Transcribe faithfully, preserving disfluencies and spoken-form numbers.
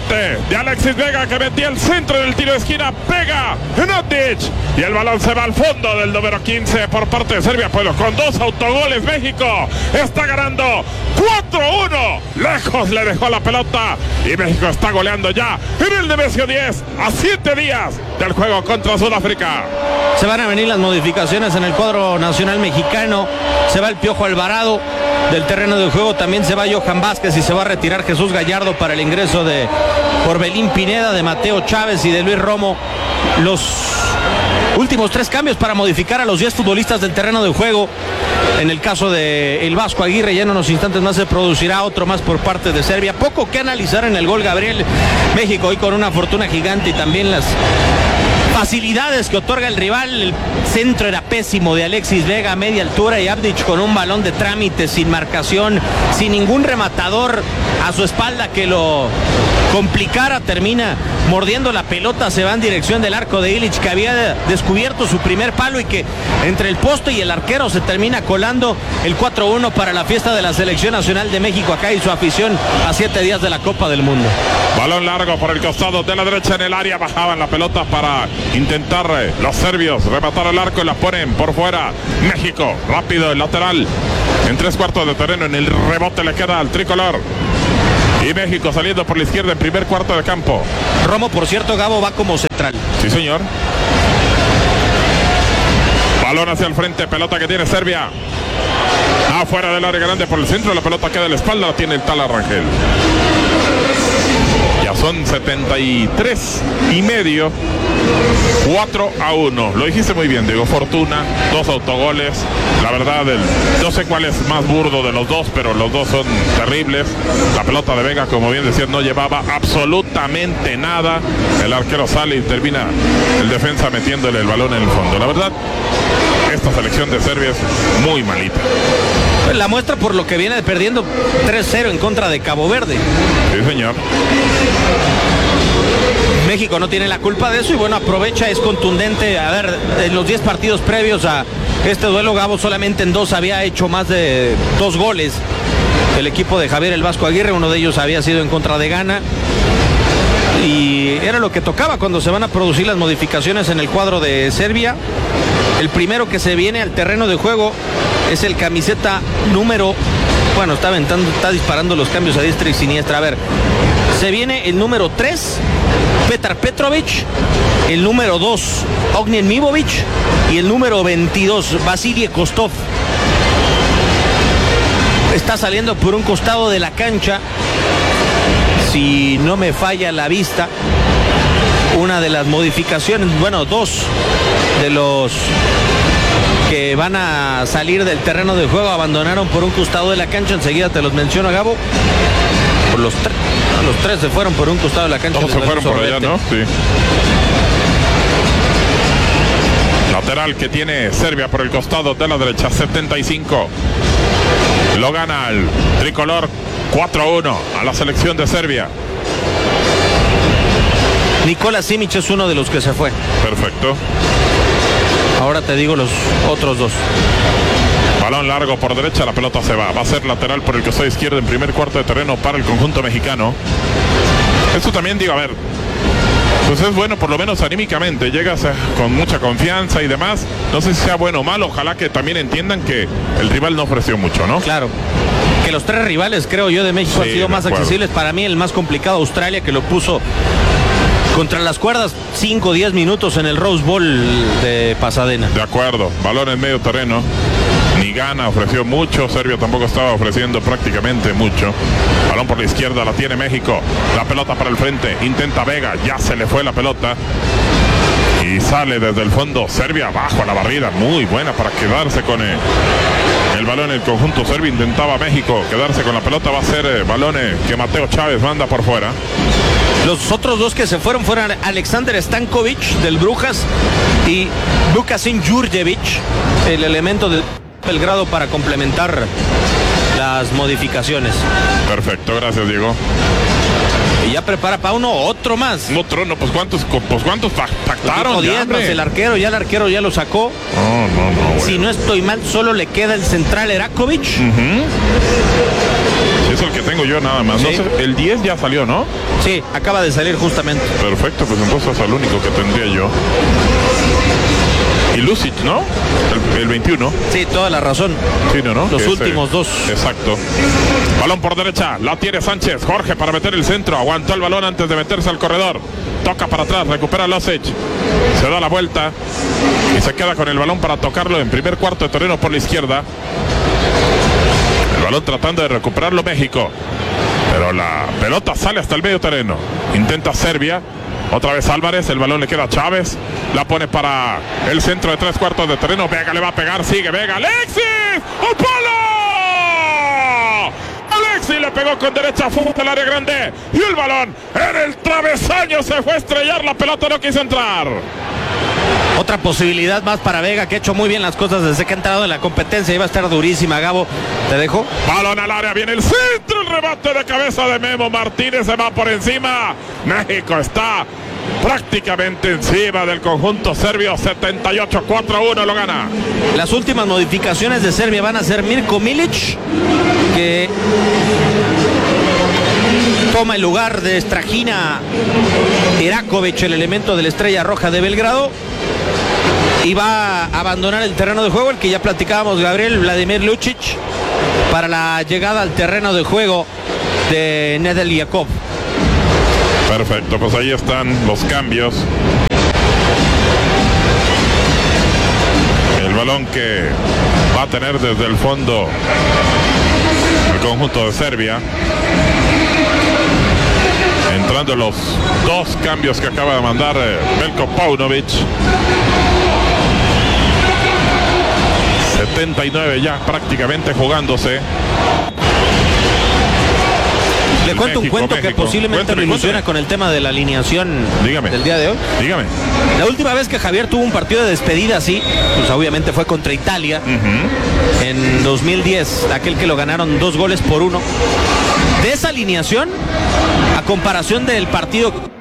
remate de Alexis Vega, que metía el centro del tiro de esquina. Pega Hnodic y el balón se va al fondo del número quince por parte de Serbia. Pues con dos autogoles México está ganando cuatro uno. Lejos le dejó la pelota y México está goleando ya en el Nemesio diez a siete días del juego contra Sudáfrica. Se van a venir las modificaciones en el cuadro nacional mexicano. Se va el Piojo Alvarado del terreno de juego. También se va Johan Vázquez y se va a retirar Jesús Gallardo para el ingreso de Orbelín Pineda, de Mateo Chávez y de Luis Romo. Los últimos tres cambios para modificar a los diez futbolistas del terreno de juego. En el caso de el Vasco Aguirre, ya en unos instantes más se producirá otro más por parte de Serbia. Poco que analizar en el gol, Gabriel. México hoy con una fortuna gigante y también las facilidades que otorga el rival. El centro era pésimo de Alexis Vega a media altura y Avdic con un balón de trámite, sin marcación, sin ningún rematador a su espalda que lo complicara, termina mordiendo la pelota, se va en dirección del arco de Illich, que había descubierto su primer palo y que entre el poste y el arquero se termina colando el cuatro uno para la fiesta de la Selección Nacional de México acá y su afición a siete días de la Copa del Mundo. Balón largo por el costado de la derecha en el área, bajaban la pelota para intentar eh, los serbios rematar el arco y la ponen por fuera. México, rápido el lateral en tres cuartos de terreno, en el rebote le queda al tricolor. Y México saliendo por la izquierda en primer cuarto de campo. Romo, por cierto, Gabo, va como central. Sí, señor. Balón hacia el frente, pelota que tiene Serbia. Afuera del área grande por el centro, la pelota queda en la espalda, la tiene el Tala Rangel. Ya son setenta y tres y medio. cuatro a uno. Lo dijiste muy bien, Diego. Fortuna, dos autogoles. La verdad, el, no sé cuál es más burdo de los dos, pero los dos son terribles. La pelota de Vega, como bien decía, no llevaba absolutamente nada. El arquero sale y termina el defensa metiéndole el balón en el fondo. La verdad, esta selección de Serbia es muy malita. La muestra por lo que viene perdiendo tres cero en contra de Cabo Verde. Sí, señor. México no tiene la culpa de eso y bueno, aprovecha, es contundente. A ver, en los diez partidos previos a este duelo, Gabo solamente en dos había hecho más de dos goles. El equipo de Javier el Vasco Aguirre, uno de ellos había sido en contra de Ghana. Y era lo que tocaba cuando se van a producir las modificaciones en el cuadro de Serbia. El primero que se viene al terreno de juego es el camiseta número... Bueno, está aventando, está disparando los cambios a diestra y siniestra. A ver, se viene el número tres, Petar Petrovic, el número dos, Ognjen Mibovic y el número veintidós, Vasilie Kostov. Está saliendo por un costado de la cancha, si no me falla la vista, una de las modificaciones, bueno, dos de los que van a salir del terreno de juego abandonaron por un costado de la cancha. Enseguida te los menciono, Gabo. Por los, tre los tres se fueron por un costado de la cancha. Todos se fueron por allá, ¿no? Sí. Lateral que tiene Serbia por el costado de la derecha, setenta y cinco. Lo gana el tricolor cuatro a uno a la selección de Serbia. Nikola Simic es uno de los que se fue. Perfecto. Ahora te digo los otros dos. Balón largo por derecha, la pelota se va. Va a ser lateral por el costado izquierdo en primer cuarto de terreno para el conjunto mexicano. Esto también, digo, a ver, pues es bueno por lo menos anímicamente. Llegas a, con mucha confianza y demás. No sé si sea bueno o malo. Ojalá que también entiendan que el rival no ofreció mucho, ¿no? Claro. Que los tres rivales, creo yo, de México sí, han sido más acuerdo. accesibles. Para mí el más complicado, Australia, que lo puso contra las cuerdas cinco o diez minutos en el Rose Bowl de Pasadena. De acuerdo, balón en medio terreno. Ni Ghana ofreció mucho, Serbia tampoco estaba ofreciendo prácticamente mucho. Balón por la izquierda, la tiene México. La pelota para el frente, intenta Vega, ya se le fue la pelota. Y sale desde el fondo Serbia, bajo a la barrida, muy buena para quedarse con el, el balón. El conjunto serbio intentaba México quedarse con la pelota. Va a ser eh, balones que Mateo Chávez manda por fuera. Los otros dos que se fueron fueron Alexander Stankovic del Brujas y Vukasin Jurjevic, el elemento de Belgrado, para complementar las modificaciones. Perfecto, gracias, Diego. Y ya prepara para uno otro más. Otro, no, pues cuántos, pues cuántos pactaron. Pues diez, más el arquero, ya el arquero ya lo sacó. No, no, no. Si bueno. no estoy mal, solo le queda el central Erakovic. Uh-huh. Sí, es el que tengo yo nada más. Sí. No sé, el diez ya salió, ¿no? Sí, acaba de salir justamente. Perfecto, pues entonces es el único que tendría yo. Y Lucic, ¿no? El, el veintiuno. Sí, toda la razón. Sí, no, no. Los Que últimos ese, dos. Exacto. Balón por derecha, la tiene Sánchez. Jorge para meter el centro. Aguantó el balón antes de meterse al corredor. Toca para atrás, recupera Lucic. Se da la vuelta y se queda con el balón para tocarlo en primer cuarto de terreno por la izquierda. El balón tratando de recuperarlo México. Pero la pelota sale hasta el medio terreno. Intenta Serbia. Otra vez Álvarez, el balón le queda a Chávez. La pone para el centro de tres cuartos de terreno. Vega le va a pegar, sigue Vega. ¡Alexis! ¡Al palo! Alexis le pegó con derecha, fue al área grande. Y el balón en el travesaño se fue a estrellar. La pelota no quiso entrar. Otra posibilidad más para Vega, que ha hecho muy bien las cosas desde que ha entrado en la competencia. Iba a estar durísima, Gabo. ¿Te dejo? Balón al área, viene el centro, el remate de cabeza de Memo Martínez, se va por encima. México está prácticamente encima del conjunto serbio. Setenta y ocho, cuatro a uno lo gana. Las últimas modificaciones de Serbia van a ser Mirko Milic, que toma el lugar de Strahina Irakovic, el elemento de la Estrella Roja de Belgrado, y va a abandonar el terreno de juego el que ya platicábamos, Gabriel, Vladimir Lucic, para la llegada al terreno de juego de Nedeljkov. Perfecto, pues ahí están los cambios. El balón que va a tener desde el fondo el conjunto de Serbia. Entrando los dos cambios que acaba de mandar eh, Veljko Paunovic. setenta y nueve ya prácticamente jugándose. Le cuento México, un cuento México. que posiblemente Cuéntame, lo ilusiona cuéntame. con el tema de la alineación Dígame. del día de hoy. Dígame. La última vez que Javier tuvo un partido de despedida así, pues obviamente fue contra Italia, Uh-huh. en dos mil diez, aquel que lo ganaron dos goles por uno. De esa alineación, a comparación del partido